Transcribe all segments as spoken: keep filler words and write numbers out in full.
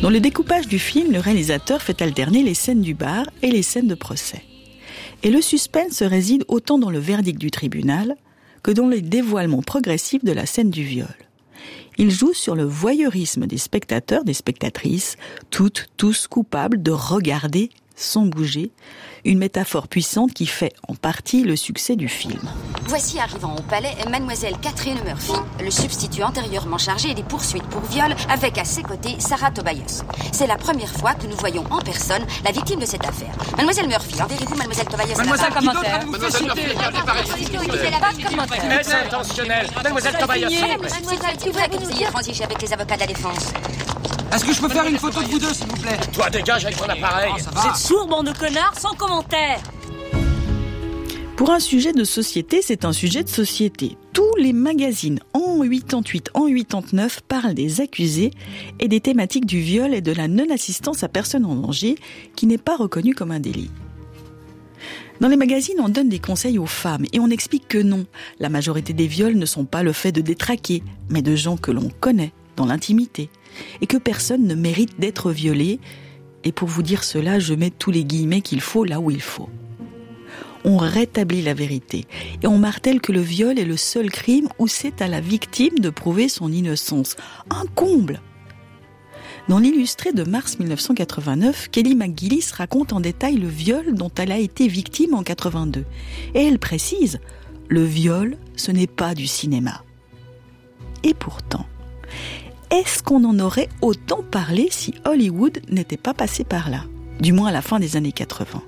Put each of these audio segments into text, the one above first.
Dans le découpage du film, le réalisateur fait alterner les scènes du bar et les scènes de procès. Et le suspense réside autant dans le verdict du tribunal que dans les dévoilements progressifs de la scène du viol. Il joue sur le voyeurisme des spectateurs, des spectatrices, toutes, tous coupables de regarder sans bouger, une métaphore puissante qui fait en partie le succès du film. Voici arrivant au palais Mademoiselle Catherine Murphy, le substitut antérieurement chargé des poursuites pour viol, avec à ses côtés Sarah Tobias. C'est la première fois que nous voyons en personne la victime de cette affaire. Mademoiselle Murphy, enverrez-vous Mademoiselle Tobias. Mademoiselle commentaire. Mademoiselle Murphy, regardez par ici. Est-ce intentionnel? Mademoiselle Tobias. Vous ayez transigé avec les avocats de la défense. Est-ce que je peux faire une photo de vous deux, s'il vous plaît? Toi, dégage avec ton appareil. Oh, Vous êtes sourd, bande de connards, sans commentaire. Pour un sujet de société, c'est un sujet de société. Tous les magazines en quatre-vingt-huit, en quatre-vingt-neuf parlent des accusés et des thématiques du viol et de la non-assistance à personne en danger qui n'est pas reconnue comme un délit. Dans les magazines, on donne des conseils aux femmes et on explique que non, la majorité des viols ne sont pas le fait de détraqués, mais de gens que l'on connaît dans l'intimité et que personne ne mérite d'être violé. Et pour vous dire cela, je mets tous les guillemets qu'il faut là où il faut. On rétablit la vérité et on martèle que le viol est le seul crime où c'est à la victime de prouver son innocence. Un comble! Dans l'illustré de mars dix-neuf cent quatre-vingt-neuf, Kelly McGillis raconte en détail le viol dont elle a été victime en quatre-vingt-deux. Et elle précise, le viol, ce n'est pas du cinéma. Et pourtant, est-ce qu'on en aurait autant parlé si Hollywood n'était pas passé par là? Du moins à la fin des années quatre-vingts.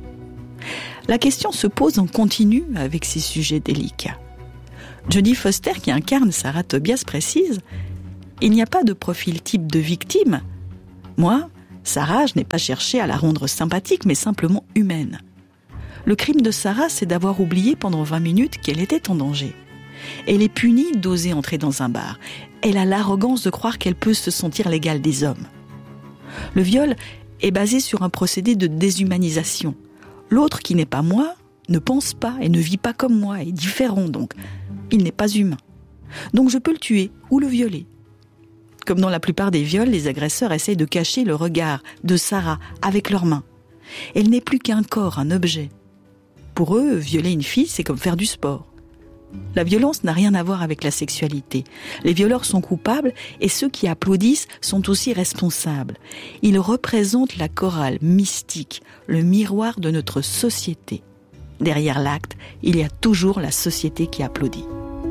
La question se pose en continu avec ces sujets délicats. Jodie Foster, qui incarne Sarah Tobias, précise « Il n'y a pas de profil type de victime. Moi, Sarah, je n'ai pas cherché à la rendre sympathique, mais simplement humaine. Le crime de Sarah, c'est d'avoir oublié pendant vingt minutes qu'elle était en danger. Elle est punie d'oser entrer dans un bar. Elle a l'arrogance de croire qu'elle peut se sentir l'égale des hommes. Le viol est basé sur un procédé de déshumanisation. L'autre qui n'est pas moi ne pense pas et ne vit pas comme moi, est différent donc. Il n'est pas humain. Donc je peux le tuer ou le violer. Comme dans la plupart des viols, les agresseurs essayent de cacher le regard de Sarah avec leurs mains. Elle n'est plus qu'un corps, un objet. Pour eux, violer une fille, c'est comme faire du sport. La violence n'a rien à voir avec la sexualité. Les violeurs sont coupables et ceux qui applaudissent sont aussi responsables. Ils représentent la chorale mystique, le miroir de notre société. Derrière l'acte, il y a toujours la société qui applaudit.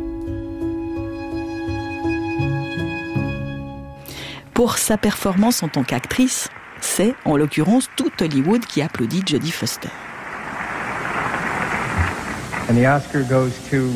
Pour sa performance en tant qu'actrice, c'est, en l'occurrence, tout Hollywood qui applaudit Jodie Foster. And the Oscar goes to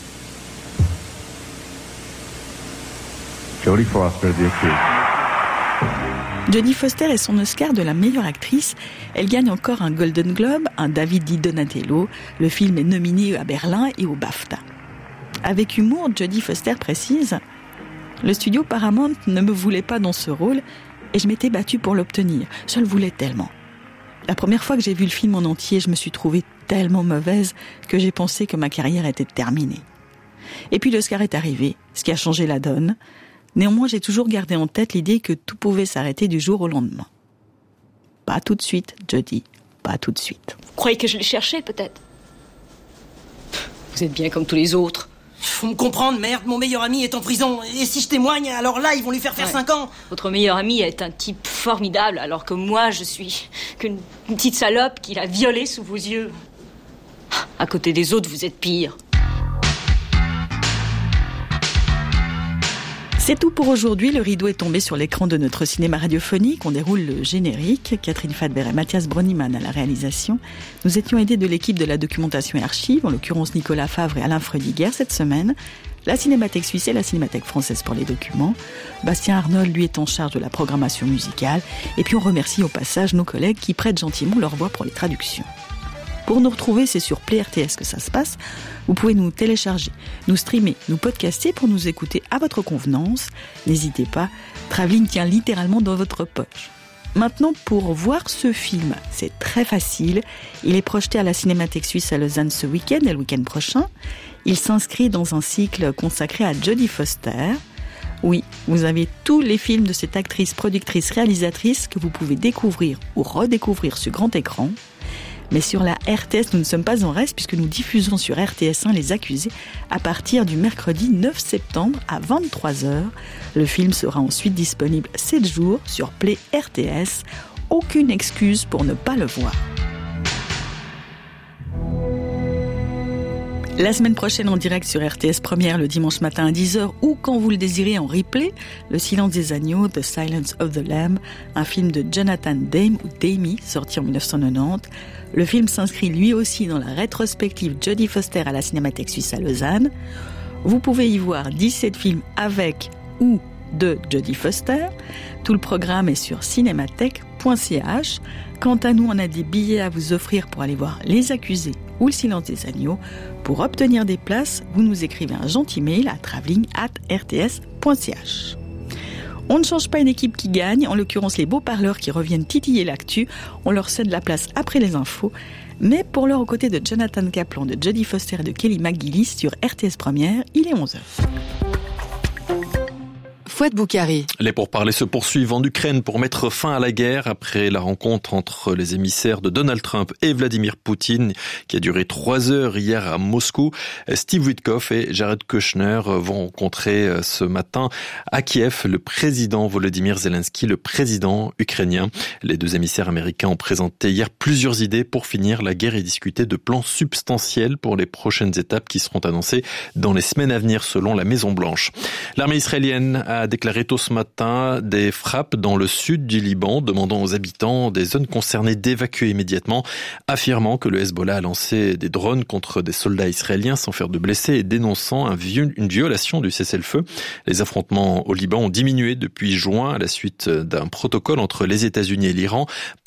Jodie Foster, the accused. Jodie Foster est son Oscar de la meilleure actrice. Elle gagne encore un Golden Globe, un David di Donatello. Le film est nominé à Berlin et au BAFTA. Avec humour, Jodie Foster précise « Le studio Paramount ne me voulait pas dans ce rôle et je m'étais battue pour l'obtenir. Je le voulais tellement. La première fois que j'ai vu le film en entier, je me suis trouvée tellement mauvaise que j'ai pensé que ma carrière était terminée. Et puis l'Oscar est arrivé, ce qui a changé la donne. Néanmoins, j'ai toujours gardé en tête l'idée que tout pouvait s'arrêter du jour au lendemain. Pas tout de suite, Jodie, pas tout de suite. Vous croyez que je l'ai cherché, peut-être? Vous êtes bien comme tous les autres. Faut me comprendre, merde, mon meilleur ami est en prison. Et si je témoigne, alors là, ils vont lui faire faire Ouais. cinq ans. Votre meilleur ami est un type formidable, alors que moi, je suis qu'une une petite salope qui l'a violé sous vos yeux. À côté des autres, vous êtes pire. C'est tout pour aujourd'hui. Le rideau est tombé sur l'écran de notre cinéma radiophonique. On déroule le générique. Catherine Fadber et Mathias Broniman à la réalisation. Nous étions aidés de l'équipe de la documentation et archives, en l'occurrence Nicolas Favre et Alain Freudiger cette semaine. La Cinémathèque suisse et la Cinémathèque française pour les documents. Bastien Arnold, lui, est en charge de la programmation musicale. Et puis on remercie au passage nos collègues qui prêtent gentiment leur voix pour les traductions. Pour nous retrouver, c'est sur Play R T S que ça se passe. Vous pouvez nous télécharger, nous streamer, nous podcaster pour nous écouter à votre convenance. N'hésitez pas, Travelling tient littéralement dans votre poche. Maintenant, pour voir ce film, c'est très facile. Il est projeté à la Cinémathèque suisse à Lausanne ce week-end et le week-end prochain. Il s'inscrit dans un cycle consacré à Jodie Foster. Oui, vous avez tous les films de cette actrice, productrice, réalisatrice que vous pouvez découvrir ou redécouvrir sur grand écran. Mais sur la R T S, nous ne sommes pas en reste puisque nous diffusons sur R T S un Les Accusés à partir du mercredi neuf septembre à vingt-trois heures. Le film sera ensuite disponible sept jours sur Play R T S. Aucune excuse pour ne pas le voir. La semaine prochaine en direct sur R T S Première le dimanche matin à dix heures ou quand vous le désirez en replay, Le Silence des Agneaux, The Silence of the Lamb, un film de Jonathan Demme ou Demme sorti en dix-neuf cent quatre-vingt-dix. Le film s'inscrit lui aussi dans la rétrospective Jodie Foster à la Cinémathèque Suisse à Lausanne. Vous pouvez y voir dix-sept films avec ou de Jodie Foster. Tout le programme est sur cinémathèque point c h. Quant à nous, on a des billets à vous offrir pour aller voir Les Accusés ou Le Silence des Agneaux. Pour obtenir des places, vous nous écrivez un gentil mail à travelling arobase r t s point c h. On ne change pas une équipe qui gagne, en l'occurrence les beaux parleurs qui reviennent titiller l'actu. On leur cède la place après les infos. Mais pour l'heure, aux côtés de Jonathan Kaplan, de Jodie Foster et de Kelly McGillis sur R T S Première, il est onze heures. Fouad Boukari. Les pourparlers se poursuivent en Ukraine pour mettre fin à la guerre après la rencontre entre les émissaires de Donald Trump et Vladimir Poutine qui a duré trois heures hier à Moscou. Steve Witkoff et Jared Kushner vont rencontrer ce matin à Kiev le président Volodymyr Zelensky, le président ukrainien. Les deux émissaires américains ont présenté hier plusieurs idées pour finir la guerre et discuter de plans substantiels pour les prochaines étapes qui seront annoncées dans les semaines à venir selon la Maison-Blanche. L'armée israélienne a déclaré tôt ce matin des frappes dans le sud du Liban, demandant aux habitants des zones concernées d'évacuer immédiatement, affirmant que le Hezbollah a lancé des drones contre des soldats israéliens sans faire de blessés et dénonçant un viol, une violation du cessez-le-feu. Les affrontements au Liban ont diminué depuis juin à la suite d'un protocole entre les États-Unis et l'Iran.